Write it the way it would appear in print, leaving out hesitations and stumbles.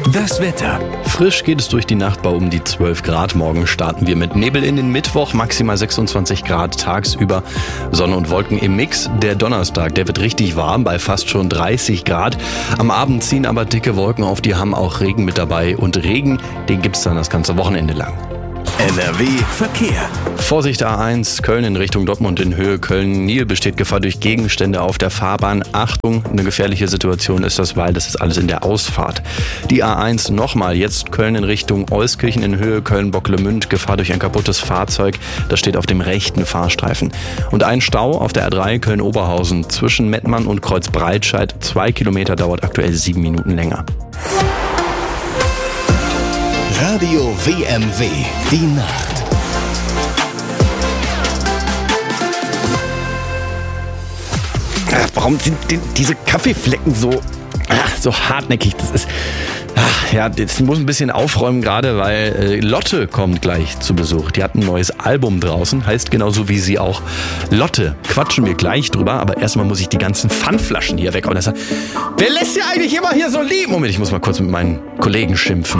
Das Wetter. Frisch geht es durch die Nacht bei um die 12 Grad. Morgen starten wir mit Nebel in den Mittwoch, maximal 26 Grad tagsüber. Sonne und Wolken im Mix. Der Donnerstag, der wird richtig warm bei fast schon 30 Grad. Am Abend ziehen aber dicke Wolken auf, die haben auch Regen mit dabei. Und Regen, den gibt's dann das ganze Wochenende lang. NRW Verkehr. Vorsicht A1, Köln in Richtung Dortmund in Höhe Köln-Nil besteht Gefahr durch Gegenstände auf der Fahrbahn. Achtung, eine gefährliche Situation ist das, weil das ist alles in der Ausfahrt. Die A1 nochmal, jetzt Köln in Richtung Euskirchen in Höhe Köln-Bocklemünd, Gefahr durch ein kaputtes Fahrzeug, das steht auf dem rechten Fahrstreifen. Und ein Stau auf der A3 Köln-Oberhausen zwischen Mettmann und Kreuzbreitscheid, 2 Kilometer, dauert aktuell 7 Minuten länger. Radio WMW, die Nacht. Warum sind diese Kaffeeflecken so hartnäckig? Das ist... ich muss ein bisschen aufräumen gerade, weil Lotte kommt gleich zu Besuch. Die hat ein neues Album draußen, heißt genauso wie sie auch Lotte. Quatschen wir gleich drüber, aber erstmal muss ich die ganzen Pfandflaschen hier weg. Wer lässt ja eigentlich immer hier so liegen? Moment, ich muss mal kurz mit meinen Kollegen schimpfen.